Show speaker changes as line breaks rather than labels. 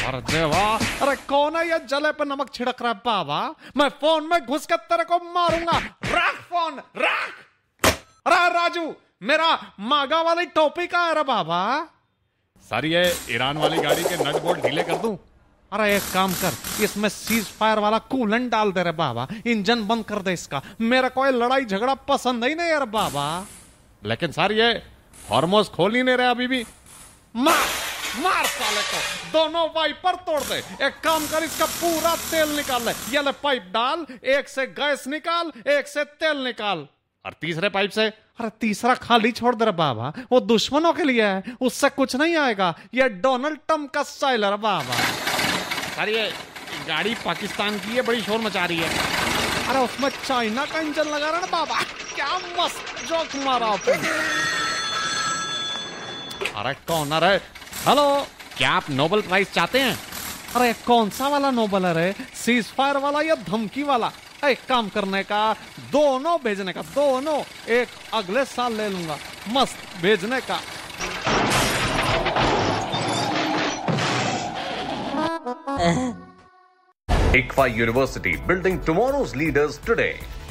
अरे देवा, अरे कौन है ये जले पे नमक छिड़क रहा है बाबा? मैं फोन में घुस कर तेरे को मारूंगा। रख फोन, रख। अरे राजू, मेरा मागा वाली टोपी कहाँ है रे बाबा? सर ये ईरान वाली गाड़ी के नट बोल्ट ढीले कर दूं? अरे एक काम कर, इसमें सीज फायर वाला कूलेंट डाल दे रे बाबा, इंजन बंद कर दे इसका। मेरा कोई लड़ाई झगड़ा पसंद ही नहीं है रे बाबा। लेकिन सर ये हॉर्मोस खोल ही नहीं रहे अभी भी। मार मार साले को, दोनों वाइपर तोड़ दे। एक काम कर, इसका पूरा तेल निकाल ले। ये ले पाइप डाल, एक से गैस निकाल, एक से तेल निकाल, और तीसरे पाइप से। अरे तीसरा खाली छोड़ दे रे बाबा, वो दुश्मनों के लिए है, उससे कुछ नहीं आएगा। ये डोनाल्ड ट्रंप का स्टाइल है बाबा। अरे ये गाड़ी पाकिस्तान की है, बड़ी शोर मचा रही है। अरे उसमें चाइना का इंजन लगा रहा ना बाबा, क्या मस्त जोक मारा आपने। अरे कौन है? हेलो, क्या आप नोबेल प्राइज चाहते हैं? अरे कौन सा वाला नोबेल है रे? सीज फायर वाला या धमकी वाला? एक काम करने का, दोनों भेजने का, दोनों। एक अगले साल ले लूंगा, मस्त भेजने का।
ICFA University, building tomorrow's leaders today.